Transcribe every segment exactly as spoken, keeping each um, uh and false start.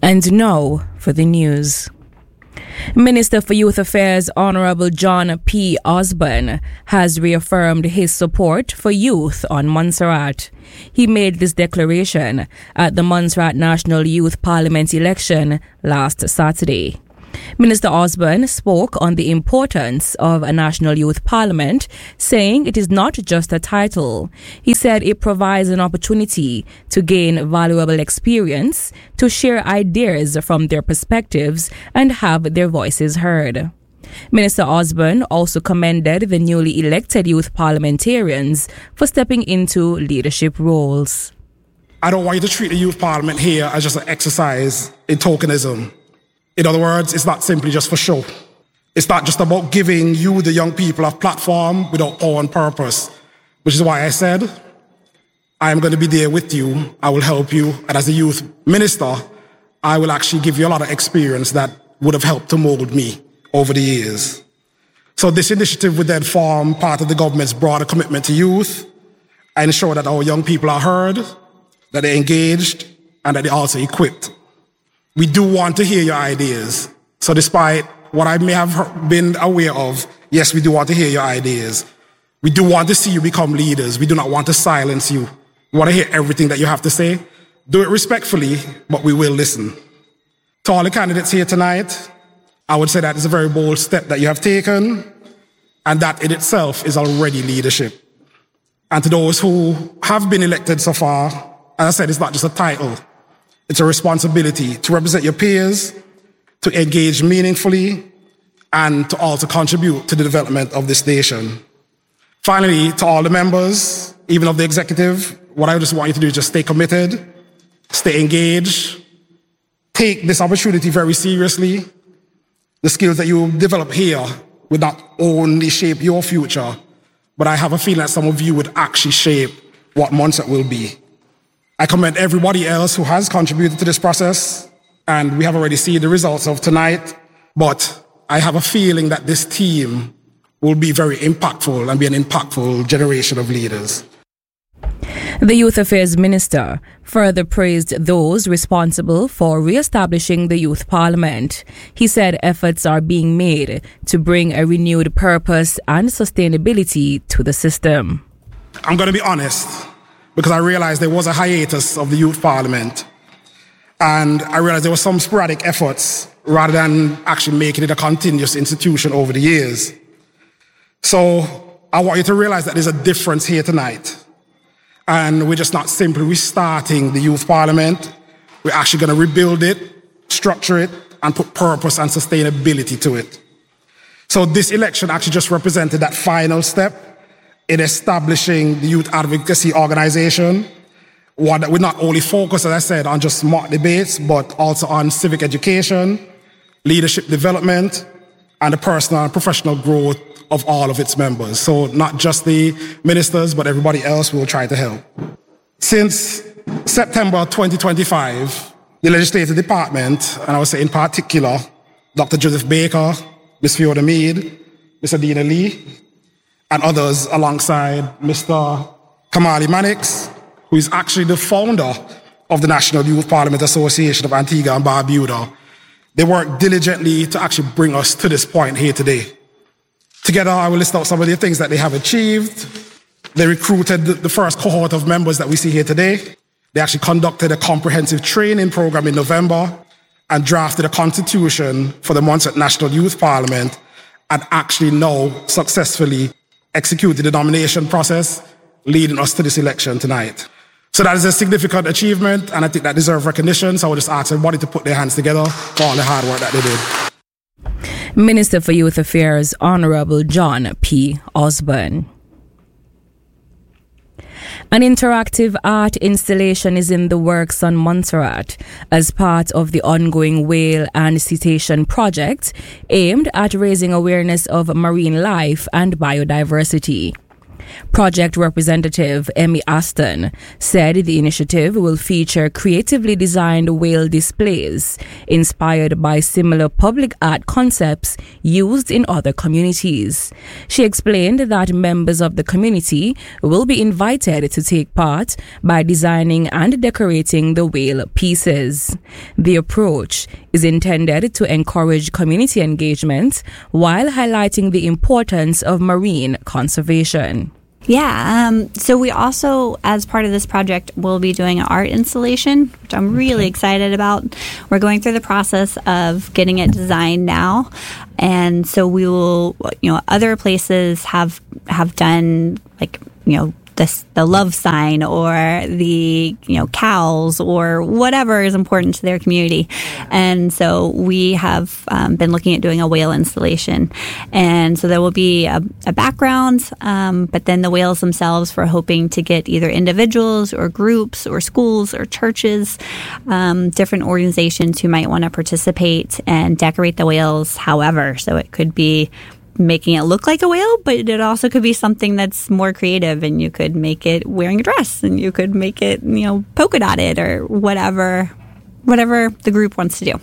And now for the news. Minister for Youth Affairs Honorable John P. Osborne has reaffirmed his support for youth on Montserrat. He made this declaration at the Montserrat National Youth Parliament election last Saturday. Minister Osborne spoke on the importance of a National Youth Parliament, saying it is not just a title. He said it provides an opportunity to gain valuable experience, to share ideas from their perspectives, and have their voices heard. Minister Osborne also commended the newly elected youth parliamentarians for stepping into leadership roles. I don't want you to treat the youth parliament here as just an exercise in tokenism. In other words, it's not simply just for show. It's not just about giving you, the young people, a platform without power and purpose, which is why I said, I am going to be there with you. I will help you. And as a youth minister, I will actually give you a lot of experience that would have helped to mold me over the years. So this initiative would then form part of the government's broader commitment to youth and ensure that our young people are heard, that they're engaged, and that they're also equipped. We do want to hear your ideas. So despite what I may have been aware of, yes, we do want to hear your ideas. We do want to see you become leaders. We do not want to silence you. We want to hear everything that you have to say. Do it respectfully, but we will listen. To all the candidates here tonight, I would say that is a very bold step that you have taken, and that in itself is already leadership. And to those who have been elected so far, as I said, it's not just a title. It's a responsibility to represent your peers, to engage meaningfully, and to also contribute to the development of this nation. Finally, to all the members, even of the executive, what I just want you to do is just stay committed, stay engaged, take this opportunity very seriously. The skills that you develop here would not only shape your future, but I have a feeling that some of you would actually shape what Montserrat will be. I commend everybody else who has contributed to this process, and we have already seen the results of tonight, but I have a feeling that this team will be very impactful and be an impactful generation of leaders. The Youth Affairs Minister further praised those responsible for re-establishing the Youth Parliament. He said efforts are being made to bring a renewed purpose and sustainability to the system. I'm going to be honest, because I realized there was a hiatus of the Youth Parliament. And I realized there were some sporadic efforts rather than actually making it a continuous institution over the years. So I want you to realize that there's a difference here tonight. And we're just not simply restarting the Youth Parliament. We're actually going to rebuild it, structure it, and put purpose and sustainability to it. So this election actually just represented that final step in establishing the Youth Advocacy Organization, one that would not only focus, as I said, on just mock debates, but also on civic education, leadership development, and the personal and professional growth of all of its members. So not just the ministers, but everybody else will try to help. Since September twenty twenty-five, the Legislative Department, and I would say in particular, Doctor Joseph Baker, Miz Fiona Mead, Mister Dina Lee, and others alongside Mister Kamali Mannix, who is actually the founder of the National Youth Parliament Association of Antigua and Barbuda. They worked diligently to actually bring us to this point here today. Together, I will list out some of the things that they have achieved. They recruited the first cohort of members that we see here today. They actually conducted a comprehensive training program in November and drafted a constitution for the Montserrat National Youth Parliament, and actually now successfully executed the nomination process, leading us to this election tonight. So that is a significant achievement, and I think that deserves recognition. So I would just ask everybody to put their hands together for all the hard work that they did. Minister for Youth Affairs, Honorable John P. Osborne. An interactive art installation is in the works on Montserrat as part of the ongoing whale and cetacean project aimed at raising awareness of marine life and biodiversity. Project representative Emmy Aston said the initiative will feature creatively designed whale displays inspired by similar public art concepts used in other communities. She explained that members of the community will be invited to take part by designing and decorating the whale pieces. The approach is intended to encourage community engagement while highlighting the importance of marine conservation. Yeah, um, so we also, as part of this project, will be doing an art installation, which I'm really okay. excited about. We're going through the process of getting it designed now, and so we will, you know, other places have have done, like, you know, the, the love sign or the, you know, cows or whatever is important to their community. And so we have um, been looking at doing a whale installation. And so there will be a, a background, um, but then the whales themselves, we're hoping to get either individuals or groups or schools or churches, um, different organizations who might want to participate and decorate the whales however. So it could be making it look like a whale, but it also could be something that's more creative, and you could make it wearing a dress, and you could make it, you know, polka dotted or whatever, whatever the group wants to do.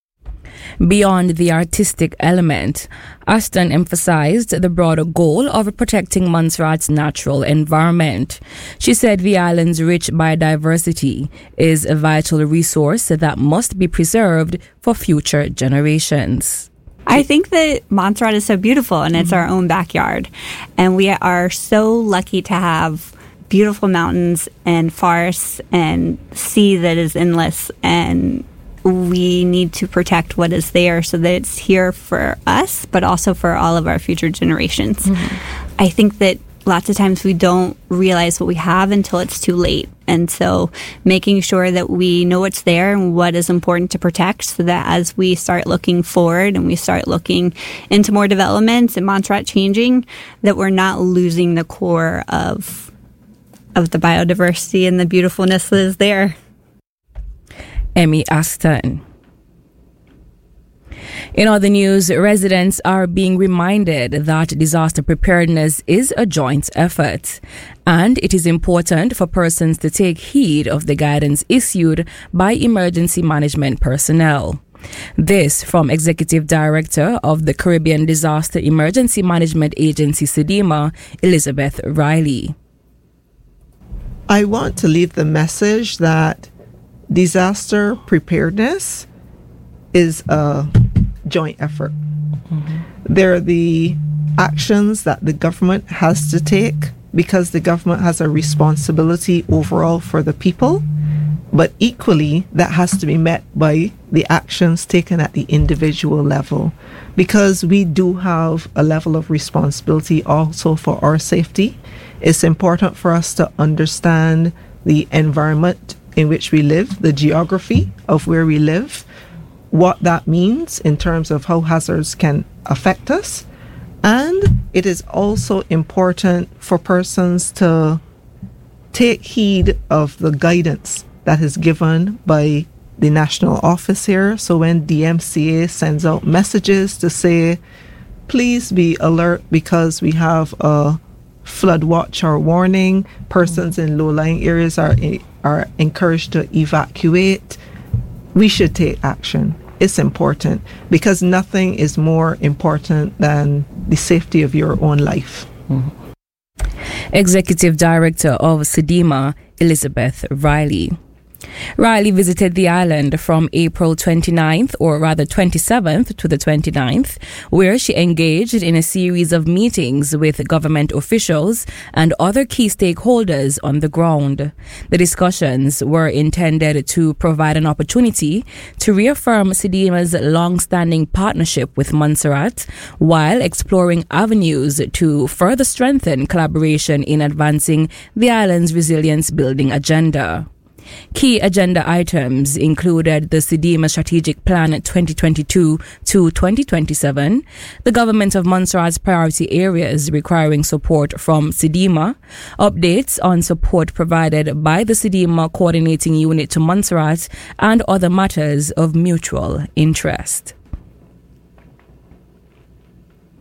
Beyond the artistic element, Aston emphasized the broader goal of protecting Montserrat's natural environment. She said the island's rich biodiversity is a vital resource that must be preserved for future generations. I think that Montserrat is so beautiful, and it's mm-hmm. our own backyard. And we are so lucky to have beautiful mountains and forests and sea that is endless. And we need to protect what is there so that it's here for us, but also for all of our future generations. Mm-hmm. I think that lots of times we don't realize what we have until it's too late. And so making sure that we know what's there and what is important to protect, so that as we start looking forward and we start looking into more developments and Montserrat changing, that we're not losing the core of of the biodiversity and the beautifulness that is there. Emmy Aston. In other news, residents are being reminded that disaster preparedness is a joint effort, and it is important for persons to take heed of the guidance issued by emergency management personnel. This from Executive Director of the Caribbean Disaster Emergency Management Agency, SEDEMA, Elizabeth Riley. I want to leave the message that disaster preparedness is a joint effort. Mm-hmm. There are the actions that the government has to take, because the government has a responsibility overall for the people, but equally that has to be met by the actions taken at the individual level, because we do have a level of responsibility also for our safety. It's important for us to understand the environment in which we live, the geography of where we live, what that means in terms of how hazards can affect us. And it is also important for persons to take heed of the guidance that is given by the national office here. So when D M C A sends out messages to say, please be alert because we have a flood watch or warning, persons in low-lying areas are are encouraged to evacuate, we should take action. It's important, because nothing is more important than the safety of your own life. Mm-hmm. Executive Director of SEDEMA, Elizabeth Riley. Riley visited the island from April twenty-ninth, or rather twenty-seventh to the twenty-ninth, where she engaged in a series of meetings with government officials and other key stakeholders on the ground. The discussions were intended to provide an opportunity to reaffirm SEDEMA's long-standing partnership with Montserrat, while exploring avenues to further strengthen collaboration in advancing the island's resilience-building agenda. Key agenda items included the SEDEMA Strategic Plan twenty twenty-two to twenty twenty-seven, the Government of Montserrat's priority areas requiring support from SEDEMA, updates on support provided by the SEDEMA Coordinating Unit to Montserrat, and other matters of mutual interest.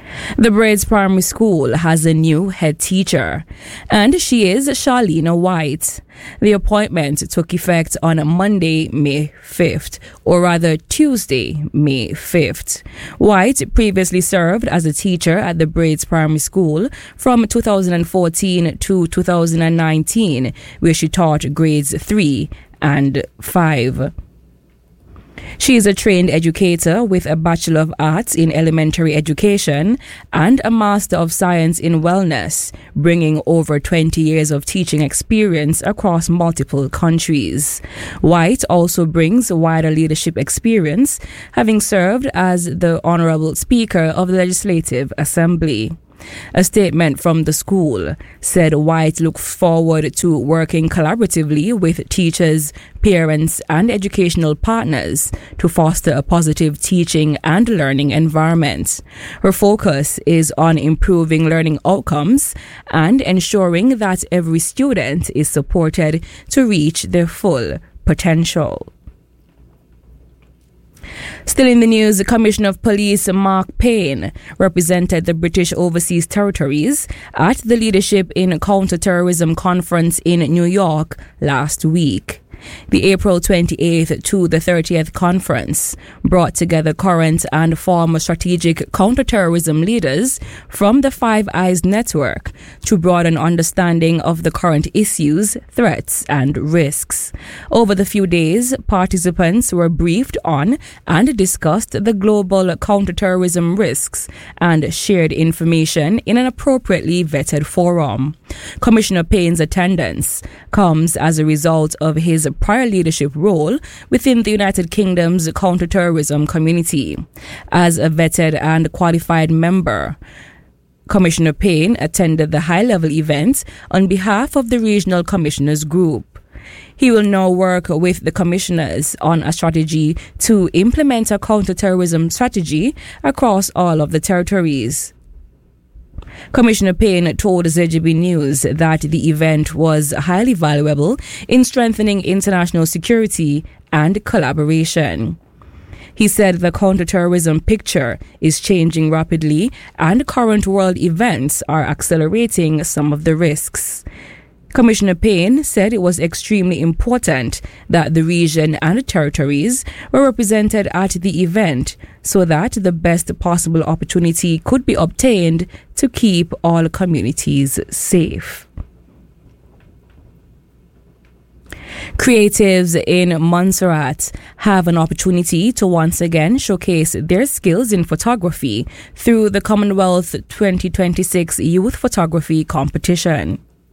The Braids Primary School has a new head teacher, and she is Charlene White. The appointment took effect on Monday, May fifth, or rather Tuesday, May fifth. White previously served as a teacher at the Braids Primary School from two thousand fourteen to two thousand nineteen, where she taught grades three and five. She is a trained educator with a Bachelor of Arts in Elementary Education and a Master of Science in Wellness, bringing over twenty years of teaching experience across multiple countries. White also brings wider leadership experience, having served as the Honorable Speaker of the Legislative Assembly. A statement from the school said White looks forward to working collaboratively with teachers, parents, and educational partners to foster a positive teaching and learning environment. Her focus is on improving learning outcomes and ensuring that every student is supported to reach their full potential. Still in the news, the Commissioner of Police Mark Payne represented the British Overseas Territories at the Leadership in Counter-Terrorism Conference in New York last week. The April twenty-eighth to the thirtieth conference brought together current and former strategic counterterrorism leaders from the Five Eyes Network to broaden understanding of the current issues, threats, and risks. Over the few days, participants were briefed on and discussed the global counterterrorism risks and shared information in an appropriately vetted forum. Commissioner Payne's attendance comes as a result of his prior leadership role within the United Kingdom's counterterrorism community. As a vetted and qualified member, Commissioner Payne attended the high-level event on behalf of the Regional Commissioners Group. He will now work with the commissioners on a strategy to implement a counterterrorism strategy across all of the territories. Commissioner Payne told Z G B News that the event was highly valuable in strengthening international security and collaboration. He said the counterterrorism picture is changing rapidly and current world events are accelerating some of the risks. Commissioner Payne said it was extremely important that the region and the territories were represented at the event so that the best possible opportunity could be obtained to keep all communities safe. Creatives in Montserrat have an opportunity to once again showcase their skills in photography through the Commonwealth twenty twenty-six Youth Photography Competition.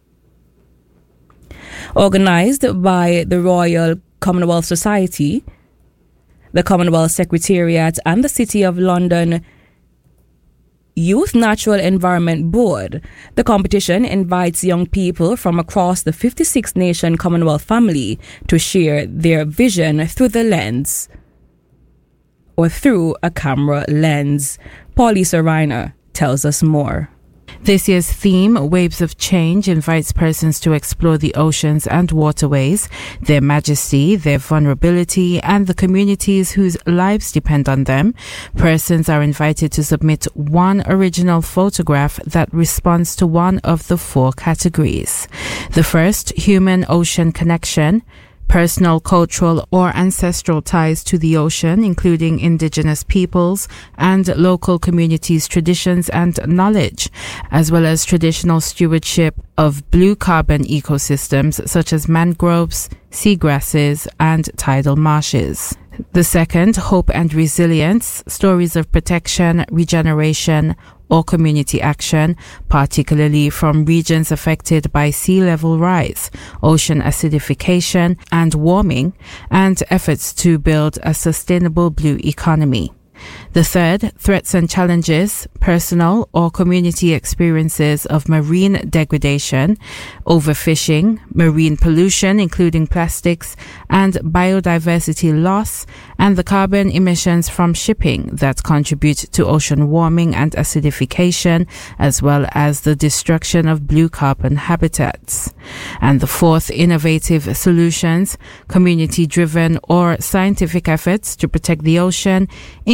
Organised by the Royal Commonwealth Society, the Commonwealth Secretariat and the City of London Youth Natural Environment Board, the competition invites young people from across the fifty-six nation Commonwealth family to share their vision through the lens or through a camera lens. Paulisa Reiner tells us more. This year's theme, Waves of Change, invites persons to explore the oceans and waterways, their majesty, their vulnerability, and the communities whose lives depend on them. Persons are invited to submit one original photograph that responds to one of the four categories. The first, human-ocean connection. Personal, cultural, or ancestral ties to the ocean, including indigenous peoples and local communities' traditions and knowledge, as well as traditional stewardship of blue carbon ecosystems such as mangroves, seagrasses, and tidal marshes. The second, hope and resilience, stories of protection, regeneration, or community action, particularly from regions affected by sea level rise, ocean acidification, and warming, and efforts to build a sustainable blue economy. The third, threats and challenges, personal or community experiences of marine degradation, overfishing, marine pollution, including plastics, and biodiversity loss, and the carbon emissions from shipping that contribute to ocean warming and acidification, as well as the destruction of blue carbon habitats. And the fourth, innovative solutions, community-driven or scientific efforts to protect the ocean, including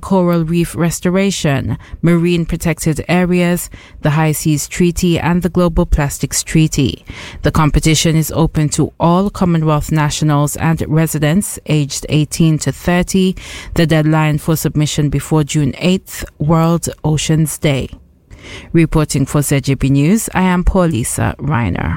coral reef restoration, marine protected areas, the High Seas Treaty, and the Global Plastics Treaty. The competition is open to all Commonwealth nationals and residents aged eighteen to thirty. The deadline for submission before June eighth, World Oceans Day. Reporting for Z J B News, I am Paulisa Reiner.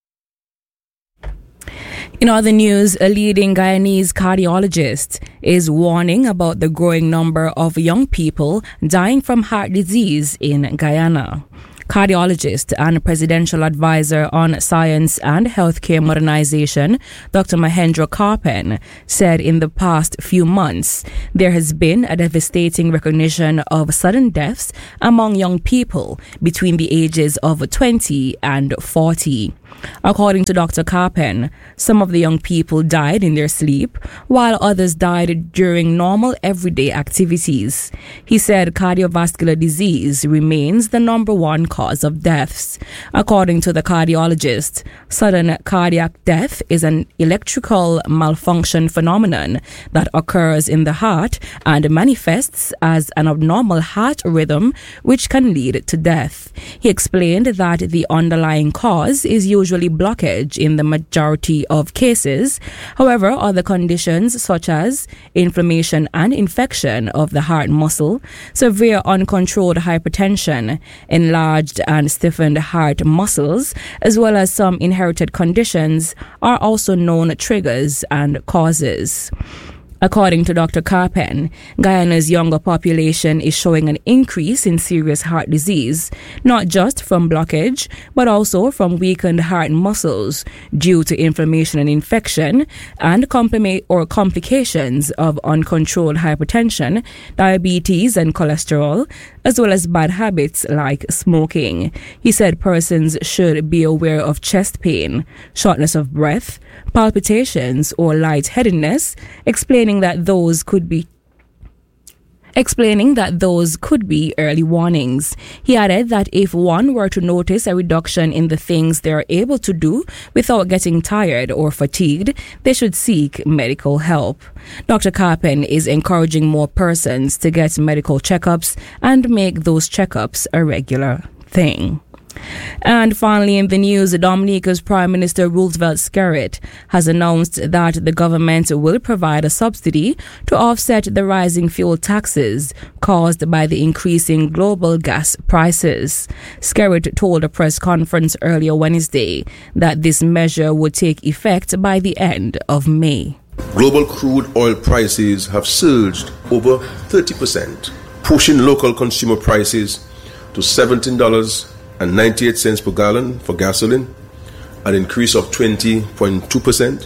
In other news, a leading Guyanese cardiologist is warning about the growing number of young people dying from heart disease in Guyana. Cardiologist and Presidential Advisor on Science and Healthcare Modernization, Doctor Mahendra Karpen, said in the past few months there has been a devastating recognition of sudden deaths among young people between the ages of twenty and forty. According to Doctor Karpen, some of the young people died in their sleep, while others died during normal everyday activities. He said cardiovascular disease remains the number one cause of deaths. According to the cardiologist, sudden cardiac death is an electrical malfunction phenomenon that occurs in the heart and manifests as an abnormal heart rhythm, which can lead to death. He explained that the underlying cause is usually blockage in the majority of cases. However, other conditions such as inflammation and infection of the heart muscle, severe uncontrolled hypertension, enlarged and stiffened heart muscles, as well as some inherited conditions are also known triggers and causes. According to Doctor Karpen, Guyana's younger population is showing an increase in serious heart disease, not just from blockage, but also from weakened heart muscles due to inflammation and infection, and compli- or complications of uncontrolled hypertension, diabetes, and cholesterol, as well as bad habits like smoking. He said persons should be aware of chest pain, shortness of breath, palpitations, or lightheadedness, explaining that those could be explaining that those could be early warnings. He added that if one were to notice a reduction in the things they are able to do without getting tired or fatigued, they should seek medical help. Doctor Karpen is encouraging more persons to get medical checkups and make those checkups a regular thing. And finally, in the news, Dominica's Prime Minister Roosevelt Skerrit has announced that the government will provide a subsidy to offset the rising fuel taxes caused by the increasing global gas prices. Skerrit told a press conference earlier Wednesday that this measure would take effect by the end of May. Global crude oil prices have surged over thirty percent, pushing local consumer prices to seventeen dollars and ninety-eight cents per gallon for gasoline, an increase of twenty point two percent,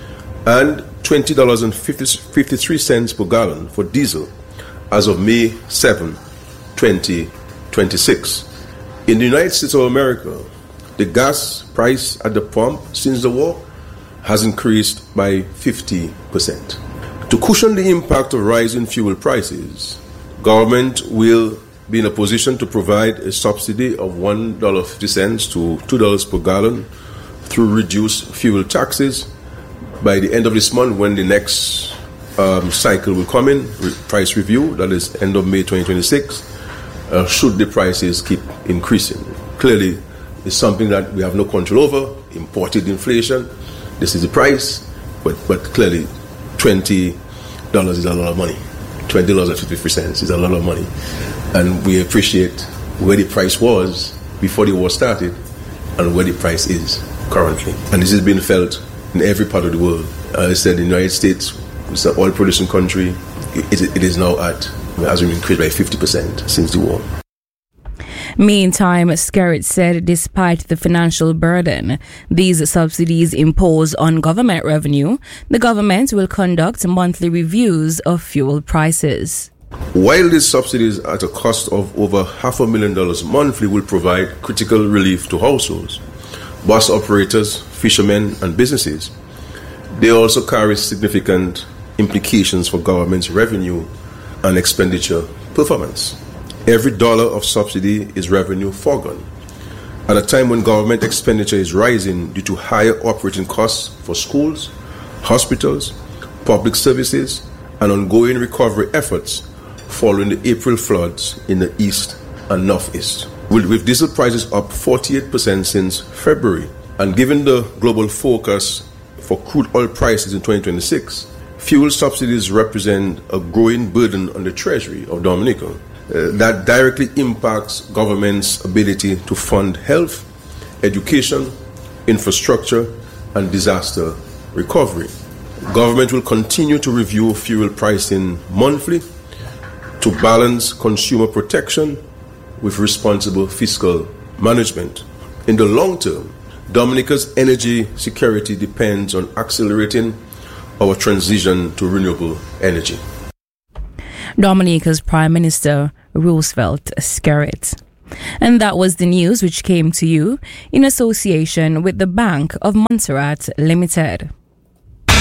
and twenty dollars and fifty-three cents per gallon for diesel as of May seventh, twenty twenty-six. In the United States of America, the gas price at the pump since the war has increased by fifty percent. To cushion the impact of rising fuel prices, government will be in a position to provide a subsidy of one dollar and fifty cents to two dollars per gallon through reduced fuel taxes by the end of this month, when the next um, cycle will come in, re- price review, that is end of May twenty twenty-six, uh, should the prices keep increasing. Clearly, it's something that we have no control over, imported inflation. This is the price, but, but clearly twenty dollars is a lot of money. twenty dollars and fifty-three cents is a lot of money. And we appreciate where the price was before the war started and where the price is currently. And this is being felt in every part of the world. As I said, the United States, it's an oil-producing country. It, it is now at, has been increased by fifty percent since the war. Meantime, Skerrit said despite the financial burden these subsidies impose on government revenue, the government will conduct monthly reviews of fuel prices. While these subsidies at a cost of over half a million dollars monthly will provide critical relief to households, bus operators, fishermen, and businesses, they also carry significant implications for government's revenue and expenditure performance. Every dollar of subsidy is revenue foregone. At a time when government expenditure is rising due to higher operating costs for schools, hospitals, public services, and ongoing recovery efforts, following the April floods in the east and northeast. With, with diesel prices up forty-eight percent since February, and given the global focus for crude oil prices in twenty twenty-six, fuel subsidies represent a growing burden on the Treasury of Dominica. Uh, that directly impacts government's ability to fund health, education, infrastructure, and disaster recovery. Government will continue to review fuel pricing monthly to balance consumer protection with responsible fiscal management. In the long term, Dominica's energy security depends on accelerating our transition to renewable energy. Dominica's Prime Minister Roosevelt Skerritt. And that was the news which came to you in association with the Bank of Montserrat Limited.